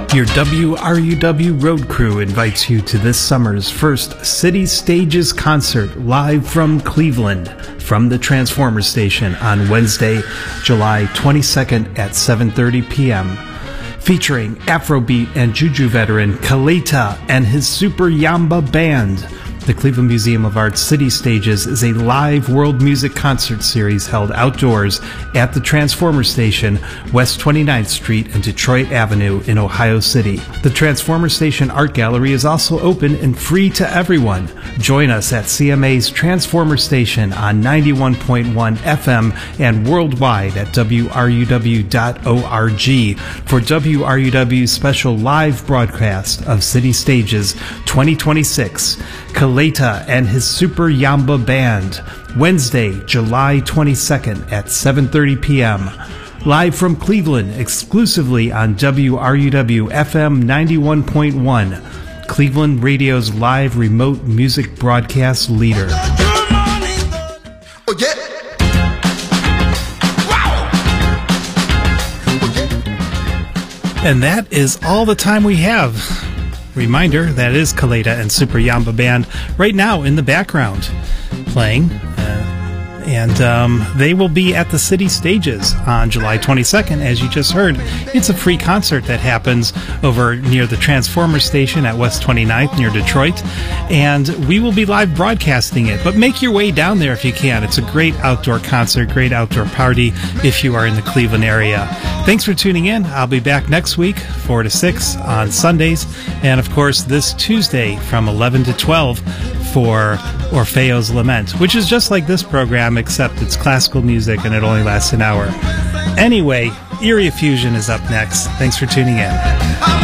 Your WRUW Road Crew invites you to this summer's first City Stages concert live from Cleveland from the Transformer Station on Wednesday, July 22nd at 7:30 p.m. Featuring Afrobeat and Juju veteran Kaleta and his Super Yamba Band. The Cleveland Museum of Art's City Stages is a live world music concert series held outdoors at the Transformer Station, West 29th Street and Detroit Avenue in Ohio City. The Transformer Station Art Gallery is also open and free to everyone. Join us at CMA's Transformer Station on 91.1 FM and worldwide at WRUW.org for WRUW's special live broadcast of City Stages 2026. Kaleta and his Super Yamba Band, Wednesday, July 22nd at 7:30 p.m. Live from Cleveland, exclusively on WRUW FM 91.1, Cleveland Radio's live remote music broadcast leader. And that is all the time we have. Reminder, that is Kaleta and Super Yamba Band right now in the background playing. And they will be at the City Stages on July 22nd, as you just heard. It's a free concert that happens over near the Transformer Station at West 29th near Detroit. And we will be live broadcasting it. But make your way down there if you can. It's a great outdoor concert, great outdoor party if you are in the Cleveland area. Thanks for tuning in. I'll be back next week, 4 to 6 on Sundays. And, of course, this Tuesday from 11 to 12 for Orfeo's Lament, which is just like this program, except it's classical music and it only lasts an hour. Anyway, Eerie Fusion is up next. Thanks for tuning in.